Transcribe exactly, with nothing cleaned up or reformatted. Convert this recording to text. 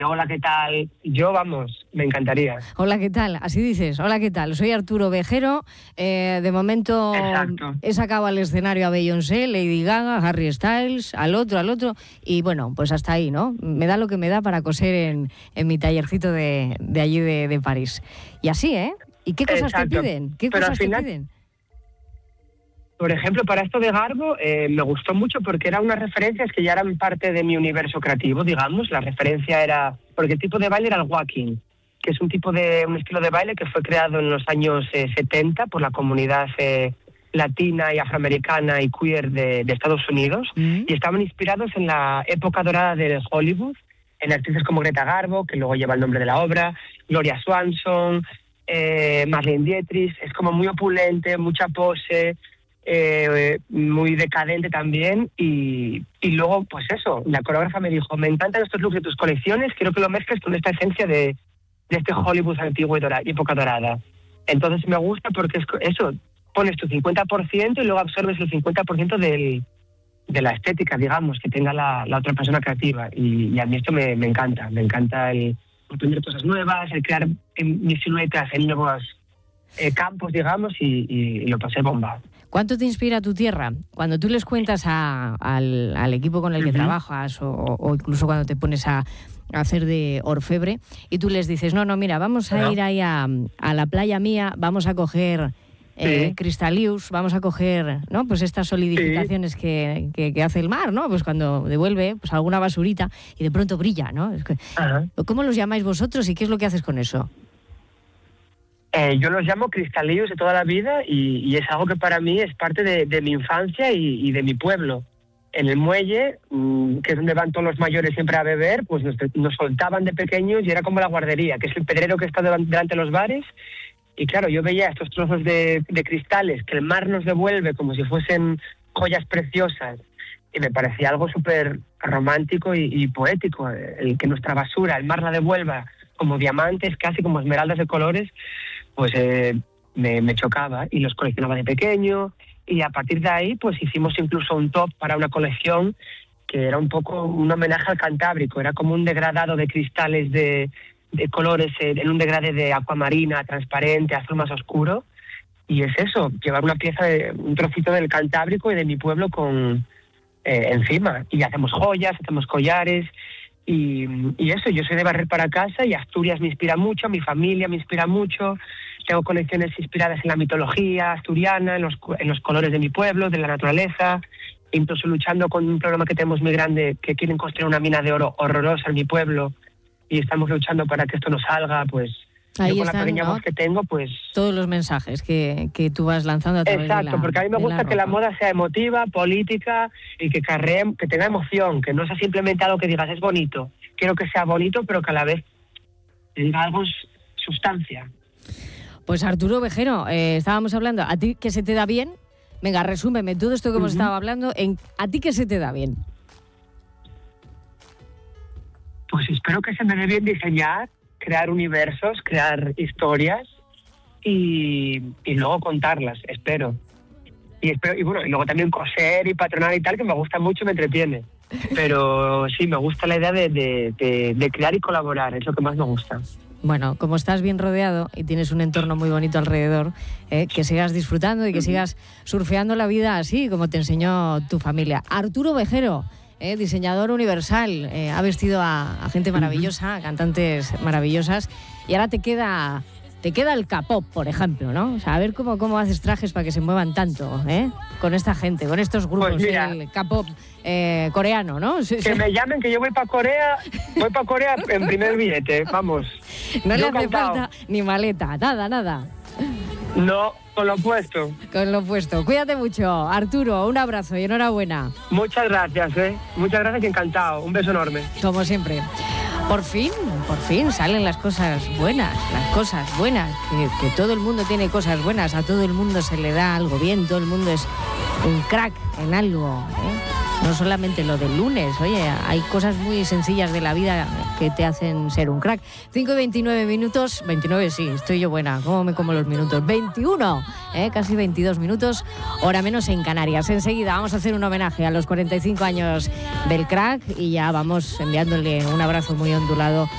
hola, ¿qué tal? Yo, vamos, me encantaría. Hola, ¿qué tal? Así dices, hola, ¿qué tal? Soy Arturo Vejero. Eh, de momento Exacto. he sacado al escenario a Beyoncé, Lady Gaga, Harry Styles, al otro, al otro. Y bueno, pues hasta ahí, ¿no? Me da lo que me da para coser en, en mi tallercito de, de allí de, de París. Y así, ¿eh? ¿Y qué cosas Exacto. te piden? ¿Qué Pero cosas al final, te piden? por ejemplo, para esto de Garbo eh, me gustó mucho porque eran unas referencias que ya eran parte de mi universo creativo, digamos. La referencia era... Porque el tipo de baile era el walking, que es un tipo de... un estilo de baile que fue creado en los años eh, setenta por la comunidad eh, latina y afroamericana y queer de, de Estados Unidos. ¿Mm? Y estaban inspirados en la época dorada de Hollywood, en actrices como Greta Garbo, que luego lleva el nombre de la obra, Gloria Swanson, eh, Marlene Dietrich. Es como muy opulente, mucha pose... Eh, muy decadente también y, y luego pues eso, la coreógrafa me dijo, me encantan estos looks de tus colecciones, quiero que lo mezcles con esta esencia de, de este Hollywood antiguo y dorada, época dorada. Entonces me gusta porque es eso, pones tu cincuenta por ciento y luego absorbes el cincuenta por ciento del, de la estética, digamos, que tenga la, la otra persona creativa y, y a mí esto me, me encanta, me encanta el aprender cosas nuevas, el crear en, mis siluetas en nuevos eh, campos, digamos, y, y, y lo pasé bomba. ¿Cuánto te inspira tu tierra? Cuando tú les cuentas a, al, al equipo con el que uh-huh. trabajas o, o incluso cuando te pones a, a hacer de orfebre y tú les dices, no, no, mira, vamos a uh-huh. ir ahí a, a la playa mía, vamos a coger eh, sí. Cristalius, vamos a coger, ¿no? Pues estas solidificaciones sí. que, que, que hace el mar, ¿no? Pues cuando devuelve pues alguna basurita y de pronto brilla, ¿no? Es que, uh-huh. ¿cómo los llamáis vosotros y qué es lo que haces con eso? Eh, yo los llamo cristalillos de toda la vida y, y es algo que para mí es parte de, de mi infancia y, y de mi pueblo. En el muelle, mmm, que es donde van todos los mayores siempre a beber, pues nos, nos soltaban de pequeños y era como la guardería, que es el pedrero que está delante de los bares. Y claro, yo veía estos trozos de, de cristales que el mar nos devuelve como si fuesen joyas preciosas y me parecía algo súper romántico y, y poético, el que nuestra basura, el mar la devuelva como diamantes, casi como esmeraldas de colores. Pues eh, me, me chocaba y los coleccionaba de pequeño y a partir de ahí pues hicimos incluso un top para una colección que era un poco un homenaje al Cantábrico, era como un degradado de cristales de, de colores eh, en un degradé de acuamarina, transparente, azul más oscuro y es eso, llevar una pieza, de, un trocito del Cantábrico y de mi pueblo con eh, encima y hacemos joyas, hacemos collares. Y, y eso, yo soy de barrer para casa y Asturias me inspira mucho, mi familia me inspira mucho, tengo colecciones inspiradas en la mitología asturiana, en los, en los colores de mi pueblo, de la naturaleza, incluso luchando con un problema que tenemos muy grande, que quieren construir una mina de oro horrorosa en mi pueblo y estamos luchando para que esto no salga, pues ahí yo con están, la pequeña ¿no? voz que tengo, pues... Todos los mensajes que, que tú vas lanzando a través Exacto, de la porque a mí me gusta la que la moda sea emotiva, política y que, carree, que tenga emoción, que no sea simplemente algo que digas es bonito. Quiero que sea bonito, pero que a la vez diga algo sustancia. Pues Arturo Vejero, eh, estábamos hablando, ¿a ti qué se te da bien? Venga, resúmeme todo esto que hemos uh-huh. estado hablando, en ¿a ti qué se te da bien? Pues espero que se me dé bien diseñar, crear universos, crear historias y, y luego contarlas, espero. Y espero y bueno, y luego también coser y patronar y tal, que me gusta mucho y me entretiene. Pero sí, me gusta la idea de, de, de, de crear y colaborar, es lo que más me gusta. Bueno, como estás bien rodeado y tienes un entorno muy bonito alrededor, eh, que sigas disfrutando y que uh-huh. sigas surfeando la vida así, como te enseñó tu familia. Arturo Vejero, eh, diseñador universal, eh, ha vestido a, a gente maravillosa, a cantantes maravillosas, y ahora te queda... Te queda el K-pop, por ejemplo, ¿no? O sea, a ver cómo, cómo haces trajes para que se muevan tanto, ¿eh? Con esta gente, con estos grupos, pues mira, el K-pop eh, coreano, ¿no? Sí, que sí. me llamen, que yo voy para Corea, voy para Corea en primer billete, vamos. No yo le hace encantado. falta ni maleta, nada, nada. No, con lo puesto. Con lo puesto. Cuídate mucho, Arturo, un abrazo y enhorabuena. Muchas gracias, ¿eh? Muchas gracias y encantado. Un beso enorme. Como siempre. Por fin, por fin salen las cosas buenas, las cosas buenas, que, que todo el mundo tiene cosas buenas, a todo el mundo se le da algo bien, todo el mundo es un crack en algo, ¿eh? No solamente lo del lunes, oye, hay cosas muy sencillas de la vida que te hacen ser un crack. cinco y veintinueve minutos, veintinueve sí, estoy yo buena, ¿cómo me como los minutos? veintiuno, ¿eh? Casi veintidós minutos, hora menos en Canarias. Enseguida vamos a hacer un homenaje a los cuarenta y cinco años del crack y ya vamos enviándole un abrazo muy ondulado